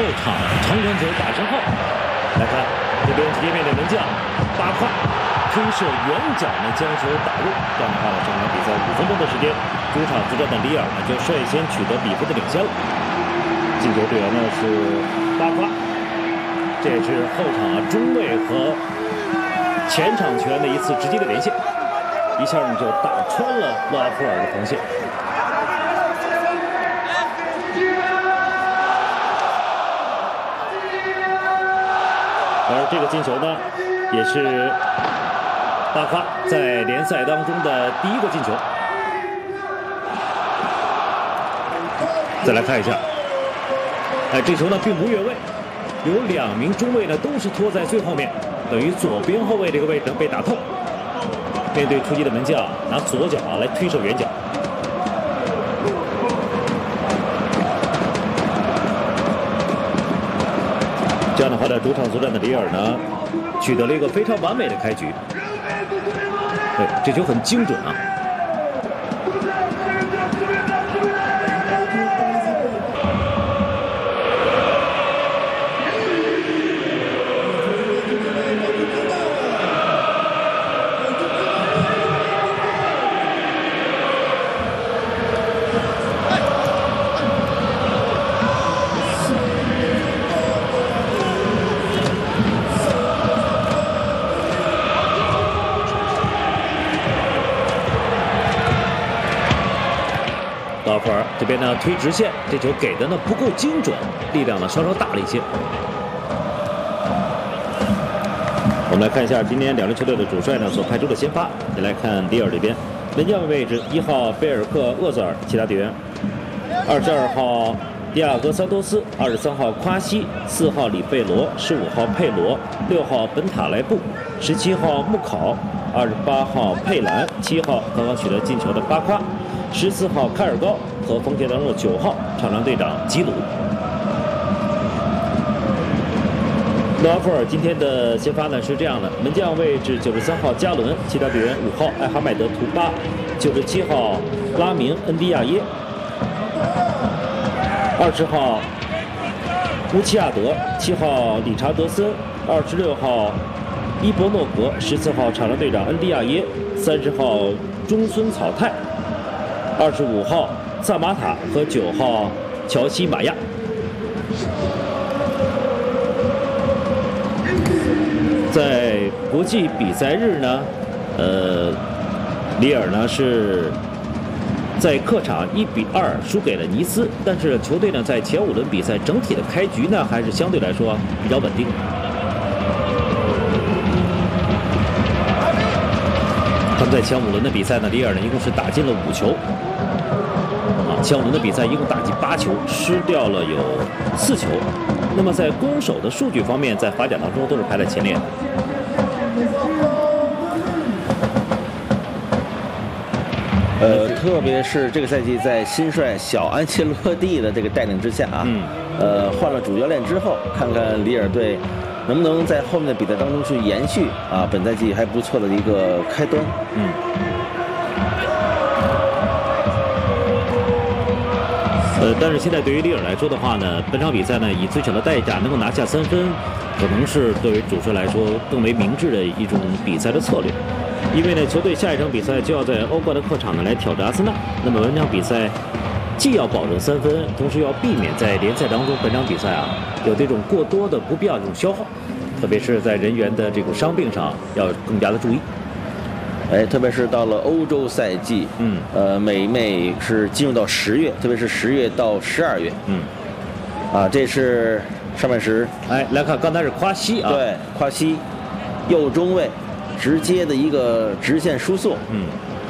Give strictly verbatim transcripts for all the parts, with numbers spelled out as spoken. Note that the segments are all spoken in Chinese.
场长传球打身后，来看这边直接面对门将巴夸推射远角呢将球打入，这样的话呢，整场比赛五分钟的时间，主场作战的里尔呢就率先取得比分的领先了。进球队员呢是巴夸，这也是后场啊中卫和前场球员的一次直接的连线，一下呢就打穿了洛阿普尔的防线。而这个进球呢，也是巴夸在联赛当中的第一个进球。再来看一下，哎，这球呢并不越位，有两名中卫呢都是拖在最后面，等于左边后卫这个位置被打透。面对出击的门将，拿左脚啊来推射远角。这样的话呢，主场作战的里尔呢，取得了一个非常完美的开局。对，这球很精准啊。高普尔这边呢推直线，这球给的呢不够精准，力量呢稍稍大了一些。我们来看一下今天两支球队的主帅呢所派出的先发。再来看里尔这边，门将位置一号贝尔克厄泽尔，其他队员二十二号迪亚戈桑托斯，二十三号夸西，四号里贝罗，十五号佩罗，六号本塔莱布，十七号穆考，二十八号佩兰，七号刚刚取得进球的巴夸，十四号开尔高和锋线当中的九号场上队长吉鲁。诺阿弗尔今天的先发呢是这样的：门将位置九十三号加伦，其他队员五号艾哈迈德图巴，九十七号拉明恩迪亚耶，二十号乌齐亚德，七号理查德森，二十六号伊博诺格，十四号场上队长恩迪亚耶，三十号中孙草泰，二十五号萨马塔和九号乔西马亚。在国际比赛日呢，呃，里尔呢是在客场一比二输给了尼斯，但是球队呢在前五轮比赛整体的开局呢还是相对来说比较稳定。他们在前五轮的比赛呢，里尔呢一共是打进了五球，啊，前五轮的比赛一共打进八球，失掉了有四球。那么在攻守的数据方面，在法甲当中都是排在前列的。 呃，特别是这个赛季在新帅小安切洛蒂的这个带领之下啊，嗯，呃，换了主教练之后，看看里尔队能不能在后面的比赛当中去延续啊本赛季还不错的一个开端。嗯。 呃，但是现在对于里尔来说的话呢，本场比赛呢以最小的代价能够拿下三分，可能是对于主帅来说更为明智的一种比赛的策略。因为呢，球队下一场比赛就要在欧冠的客场呢来挑战阿森纳，那么本场比赛既要保证三分，同时要避免在联赛当中本场比赛啊有这种过多的不必要的这种消耗，特别是在人员的这种伤病上要更加的注意。 哎，特别是到了欧洲赛季，嗯，呃，每每是进入到十月，特别是十月到十二月，嗯，啊，这是上半时， 哎，来看刚才是夸西啊， 对，夸西，右中卫，直接的一个直线输送，嗯，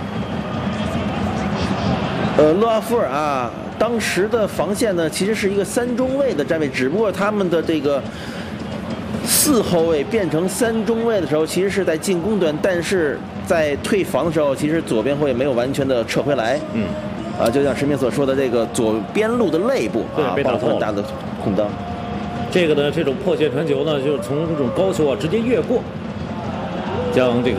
呃，洛阿夫尔啊，当时的防线呢，其实是一个三中卫的站位，只不过他们的这个四后卫变成三中卫的时候，其实是在进攻端，但是在退防的时候，其实左边后卫没有完全的撤回来。嗯，啊，就像石明所说的，这个左边路的肋部啊， 被打透了， 很大的空当。 这个呢，这种破线传球呢，就是从这种高球啊直接越过，将这个。